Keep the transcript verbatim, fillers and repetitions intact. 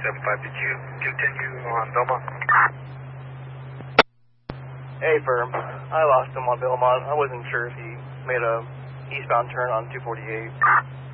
seven five, did you continue on Belmont? Hey, firm. I lost him on Belmont. I wasn't sure if he made a eastbound turn on two forty-eight.